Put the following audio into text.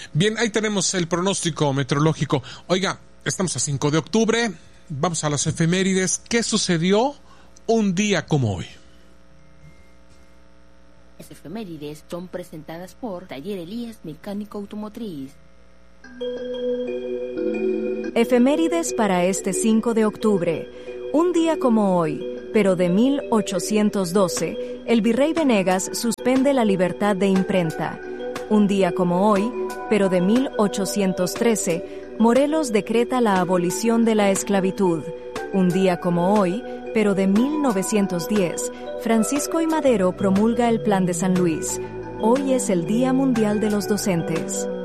Bien, ahí tenemos el pronóstico meteorológico. Oiga, estamos a 5 de octubre, vamos a las efemérides. ¿Qué sucedió un día como hoy? Las efemérides son presentadas por Taller Elías Mecánico Automotriz. Efemérides para este 5 de octubre. Un día como hoy, pero de 1812, el virrey Venegas suspende la libertad de imprenta. Un día como hoy, pero de 1813, Morelos decreta la abolición de la esclavitud. Un día como hoy, pero de 1910, Francisco I. Madero promulga el Plan de San Luis. Hoy es el Día Mundial de los Docentes.